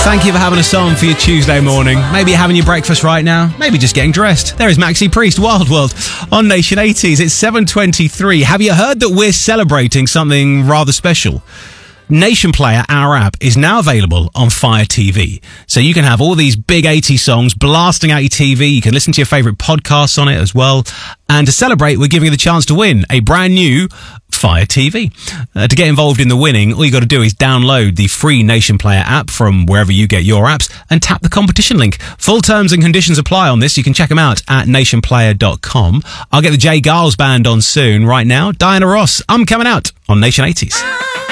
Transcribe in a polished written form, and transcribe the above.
Thank you for having us on for your Tuesday morning. Maybe you're having your breakfast right now. Maybe just getting dressed. There is Maxi Priest, Wild World, on Nation 80s. It's 7:23. Have you heard that we're celebrating something rather special? Nation Player, our app, is now available on Fire TV. So you can have all these big 80s songs blasting out your TV. You can listen to your favourite podcasts on it as well. And to celebrate, we're giving you the chance to win a brand new Fire TV. To get involved in the winning, all you got to do is download the free Nation Player app from wherever you get your apps and tap the competition link. Full terms and conditions apply on this. You can check them out at nationplayer.com. I'll get the Jay Giles Band on soon. Right now, Diana Ross, I'm Coming Out on Nation 80s.